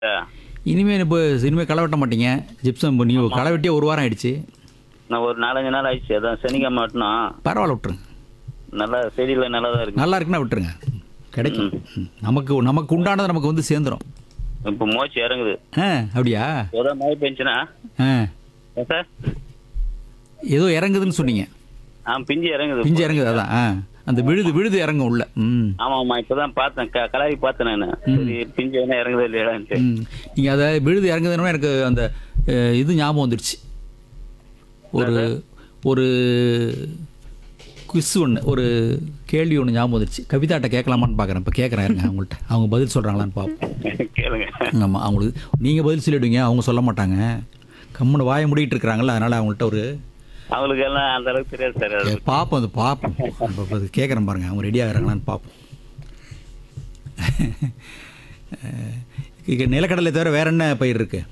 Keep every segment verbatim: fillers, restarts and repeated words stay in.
இனிமேல் இப்போ இனிமேல் களை வெட்ட மாட்டீங்க ஜிப்சம் நீ களை வெட்டியே ஒரு வாரம் ஆயிடுச்சு. நான் ஒரு நாலஞ்சு நாள் ஆயிடுச்சு. அதான் சனிக்கிழமை வெட்டினோம். பரவாயில்ல விட்டுருங்க. நல்லா செடியில் நல்லா தான் இருக்கு. நல்லா இருக்குன்னா விட்டுருங்க, கிடைக்கும். ம். நமக்கு நமக்கு உண்டானது நமக்கு வந்து சேர்ந்துடும். இப்போ மோச்சு இறங்குது. ஆ அப்படியா? ஏதோ மழை பெஞ்சுன்னா ஆ சார் ஏதோ இறங்குதுன்னு சொன்னீங்க. ஆ பிஞ்சு இறங்குது. பிஞ்சு இறங்குது, அதான். ஆ அந்த விழுது விழுது இறங்கும் உள்ள. ம் ஆமாம் ஆமாம் இப்போதான் பார்த்தேன். க கலாவி பார்த்தேன் நான். சரி பிஞ்சு என்ன இறங்குதா இல்லையான்ட்டு. ம் நீங்கள் அதை விழுது இறங்குதுன்னு எனக்கு அந்த அஹ், இது ஞாபகம் வந்துடுச்சு. ஒரு ஒரு குவிஸ் ஒன்று, ஒரு கேள்வி ஒன்று ஞாபகம் வந்துடுச்சு. கவிதாட்ட கேட்கலாமான்னு பார்க்குறேன். இப்போ கேட்குறேன் இருங்க அவங்கள்ட்ட. அவங்க பதில் சொல்கிறாங்களான்னு பார்ப்போம். கேளுங்க. ஆமாம், அவங்களுக்கு நீங்கள் பதில் சொல்லிவிடுவீங்க, அவங்க சொல்ல மாட்டாங்க. கம்முன்னு வாய முடிகிட்டு இருக்கிறாங்களா, அதனால் அவங்கள்ட்ட ஒரு அவங்களுக்கு எல்லாம் அந்த அளவுக்கு தெரியாது சார். அது பார்ப்போம். அது பார்ப்போம். இப்போ கேட்குறேன் பாருங்க, அவங்க ரெடி ஆகிறாங்களான்னு பார்ப்போம். இங்கே நிலக்கடலை தவிர வேற என்ன பயிர் இருக்கு?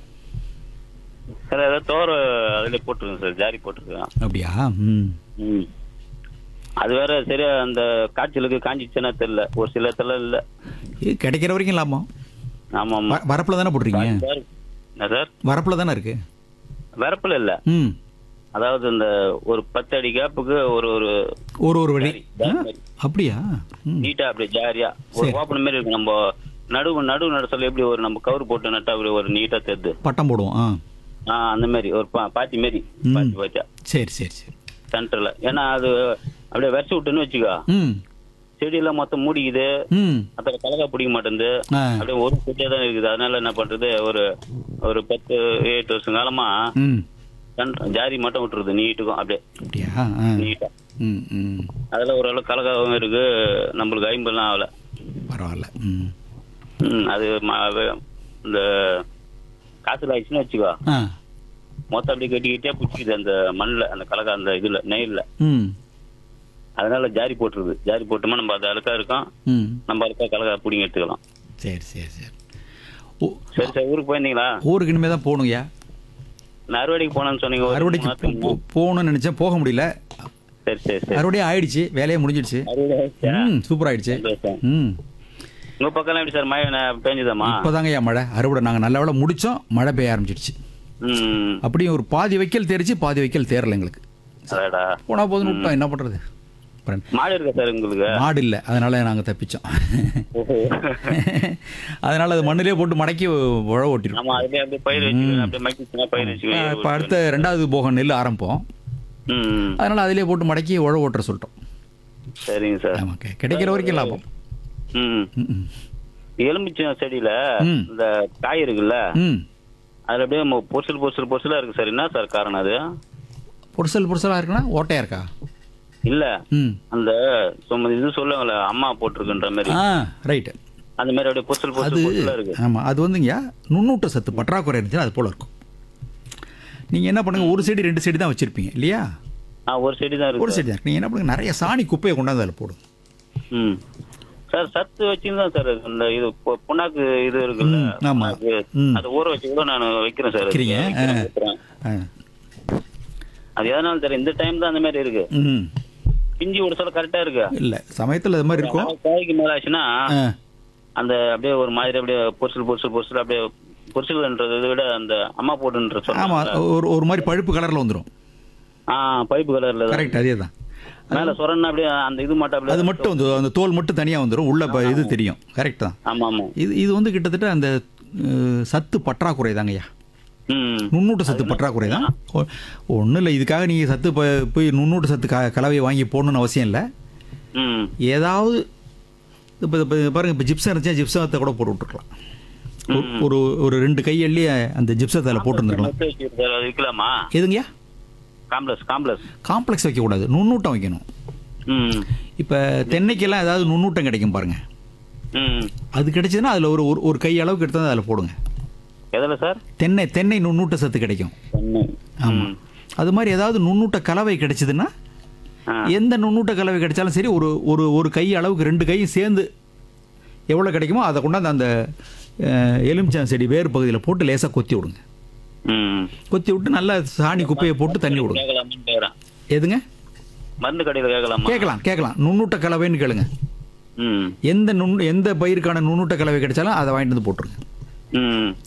சார் ஏதாவது தோற அதில் போட்டிருக்கேன் சார். ஜாரி போட்டிருக்கேன். அப்படியா? ம் ம் அது வேற சரியா அந்த காய்ச்சலுக்கு காஞ்சிச்சுன்னா தெரியல. ஒரு சில இடத்துல இல்லை. இது கிடைக்கிற வரைக்கும் லாபம். ஆமாம் ஆமாம். வ- வரப்பில் தானே போட்டிருக்கீங்க? என்ன சார்? வரப்பில் தானே இருக்கு. வரப்பில் இல்லை. ம் அதாவது இந்த ஒரு பத்து அடி கேப்புக்கு ஒரு ஒரு ஒரு ஒரு வழி. ஜாரி ஆ, மாதிரி. அப்படியா? ம் நீட்டா அப்படியே ஜாரியா ஒரு சரி. ஓப்பன் மாதிரி இருக்கு. நம்ம நடுவு நடுவு நட சொல்ல எப்படி ஒரு நம்ம கவர் போட்டு நட்டா அப்படி ஒரு நீட்டா தெரியுது. பட்டம் போடுவோம். ஆ ஆ அந்த மாதிரி ஒரு பா பாத்தி மாரி ம். பாத்தி பாத்தியா சரி சரி சரி. சென்டர்ல. ஏன்னா அது அப்படியே வரிசை விட்டுன்னு வச்சுக்கோ, ம் செடியெல்லாம் மொத்தம் மூடிக்குது. ம் அதில் கலகா பிடிக்க மாட்டேங்குது. ஆ அப்படியே ஒரு செடியாக தான் இருக்குது. அதனால என்ன பண்றது, ஒரு ஒரு பத்து எட்டு வருஷம் காலமா ம் சென்டர் ஜாரி மட்டும் விட்டுருது நீட்டுக்கும் அப்படியே அப்படியா? ஆ நீட்டா. ம் ம் அதில் ஓரளவு கலகாவும் இருக்கு. நம்மளுக்கு ஐம்பதுலாம் ஆகல. பரவாயில்ல. ம் ம் அது ம- அது இந்த காத்துல ஆயிடுச்சுன்னு வச்சுக்கோ, ஆ மொத்தம் அப்படியே கட்டி கட்டியா பிடிச்சிக்குது அந்த மண்ணில், அந்த கலகா அந்த இதுல நெயில்ல. ம் அதனால ஜாரி போட்டுருது. ஜாரி போட்டோமா நம்ம அது அழுக்கா இருக்கோம், ம் நம்ம அழுக்கா கலகா பிடிங்க எடுத்துக்கலாம். சரி சரி சரி. ஓ, சரி சார், ஊருக்கு போயிருந்தீங்களா? ஊருக்கு இனிமே தான் போகணுங்கய்யா. நான் அறுவடைக்கு போனேன்னு சொன்னீங்க. ஒரு அறுவடைக்கு மூணு நாளைக்கு போ- போ- போகணும்னு நினச்சேன், போக முடியல. சரி சரி சரி. அறுவடையே ஆயிடுச்சு, வேலையே முடிஞ்சிடுச்சு. அறுவடை ஆயிடுச்சா? ம் சூப்பர் ஆயிடுச்சு. சந்தோஷம். ம் உங்க பக்கம்லாம் எப்படி சார், மழை ந- பெஞ்சுதாம்மா? இப்போதாங்கய்யா மழை. அறுவடை நாங்கள் நல்ல வேளை முடித்தோம், மழை பெய்ய ஆரம்பிச்சிடுச்சு. ம் அப்படியும் ஒரு பாதி வைக்கல் தேறிச்சு, பாதி வைக்கல் தேரல எங்களுக்கு. அடடா. போனால் போதுன்னு விட்டோம், என்ன பண்ணுறது. மாடு இருக்கா சார் உங்களுக்கு? மாடு இல்லை, அதனால நாங்கள் தப்பிச்சோம். ஓஹோ. அதனால அது மண்ணிலே போட்டு மடக்கி உழ ஓட்டிருக்கோம். ஆமா, அதுலயே அப்படியே பயிர் வச்சுக்கணும். அப்படியே மக்கிச்சுன்னா பயிர் இப்போ வச்சுக்கணும். அடுத்த ரெண்டாவது போகம் நெல் ஆரம்பிப்போம். ம் அதனால அதிலே போட்டு மடக்கி உழ ஓட்டுற சொல்லிட்டோம். சரிங்க சார். நமக்கு கிடைக்கிற வரைக்கும் லாபம். ம் ம் ம் எலுமிச்சம் செடியில ம். இந்த காய் இருக்குல்ல, ம் அதுல அப்படியே மொ- பொரிசல் பொரிசல் பொரிசலா இருக்கு சார். என்ன சார் காரணம் அது? பொருசல் பொருசலாக இருக்குன்னா ஓட்டையா இருக்கா? இல்ல ம் அந்த சும்மா இது சொல்லுவாங்கல்ல, அம்மா போட்டிருக்குன்ற மாதிரி, ஆ ரைட்டு. அந்த மாதிரி அப்படியே பொரிசல் அது பொரிசல் பொரிசலா இருக்கு. ஆமாம், அது வந்துங்கய்யா நுண்ணூட்ட சத்து பற்றாக்குறை இருந்துச்சுன்னா அது போல் இருக்கும். நீங்கள் என்ன பண்ணுங்கள், ஒரு செடி ரெண்டு செடி தான் வச்சுருப்பீங்க இல்லையா? ஆ ஒரு செடி தான் ஒரு இருக்கு. செடி தான். நீங்கள் என்ன பண்ணுங்க, நிறைய சாணி குப்பையை கொண்டாந்து அதில் போடுங்க. ம் சார் சத்து வச்சுதான் சார் இந்த இது பொ- புண்ணாக்கு இது இருக்குல்ல, ம், ஆமா. புண்ணாக்கு, ம். அதை ஊற வச்சு கூட நான் வைக்கிறேன் சார். வைக்கிறீங்க? வைக்கிறேன், ஆ. வைக்கிறேன். ஆ அது எதனால சார் இந்த டைம் தான் அந்த மாதிரி இருக்கு. ம் பிஞ்சு ஒரு சொல்ல கரெக்டா இருக்கு. இல்லை, சமயத்தில் அது மாதிரி இருக்கும். காய்க்கு மேல ஆச்சுன்னா ஆ அந்த அப்படியே ஒரு மாதிரி அப்படியே பொரிசல் பொரிசல் பொரிசல் அப்படியே பொரிசல்ன்றதை விட அந்த அம்மா போட்டுன்ற ஆமாம், சொல்ல ஒரு ஒரு மாதிரி பழுப்பு கலரில் வந்துடும். ஆ பைப்பு கலர்ல தான். கரெக்ட், அதே தான். மேல சொரன்னா அப்படியே அந்த இது மட்டும் அப்படியே அது மட்டும் வந்து அந்த தோல் மட்டும் தனியாக வந்துடும், உள்ள ப- இது தெரியும். கரெக்ட் தான். ஆமா ஆமா. இது இது வந்து கிட்டத்தட்ட அந்த அஹ், சத்து பற்றாக்குறை தாங்கய்யா. ம் நுண்ணூட்ட சத்து பற்றாக்குறை தான். ஒன்றும் இல்லை, இதுக்காக நீங்கள் சத்து ப- போய் நுண்ணூட்ட சத்து க கலவையை வாங்கி போடணுன்னு அவசியம் இல்லை. ம் ஏதாவது இப்போ இப்போ பாருங்கள், இப்போ ஜிப்சம் இருந்துச்சா ஜிப்சத்தை கூட போட்டு விட்டுருக்கலாம். ஒரு- ஒரு ஒரு ரெண்டு கையள்ளி அந்த ஜிப்சத்தை அதில் போட்டுருந்துருக்கலாம். மொட்டை வச்சுருக்கு சார், அது விற்கலாமா? எதுங்கய்யா? Complex complex. காம்ப்ளெக்ஸ் வைக்கக்கூடாது, நுண்ணூட்டம் வைக்கணும். ம் இப்போ தென்னைக்கெல்லாம் ஏதாவது நுண்ணூட்டம் கிடைக்கும் பாருங்கள், ம் அது கிடைச்சதுன்னா அதில் ஒரு ஒரு- ஒரு கை அளவுக்கு எடுத்து வந்து அதில் போடுங்க. எதில் சார்? தென்னை தென்னை நுண்ணூட்ட சத்து கிடைக்கும். தென்னை. ஆமாம், அது மாதிரி ஏதாவது நுண்ணூட்ட கலவை கிடைச்சதுன்னா, ஆ. எந்த நுண்ணூட்ட கலவை கிடைச்சாலும் சரி, ஒரு ஒரு ஒரு கை அளவுக்கு ரெண்டு கையும் சேர்ந்து எவ்வளோ கிடைக்குமோ அதை கொண்டாந்து அந்த அஹ், எலுமிச்சம் செடி வேறு பகுதியில் போட்டு லேசாக கொத்தி விடுங்க. ம் கொத்தி விட்டு நல்லா சாணி குப்பையை போட்டு தண்ணி விடுங்க. கேட்கலாமான்னு கேட்குறேன். எதுங்க? மருந்து கடையில் கேட்கலாமா? கேட்கலாம் கேட்கலாம். நுண்ணூட்ட கலவைன்னு கேளுங்க. ம் எந்த நுண் எந்த பயிருக்கான நுண்ணூட்ட கலவை கிடைச்சாலும் அதை வாங்கிட்டு வந்து போட்டுருங்க. ம்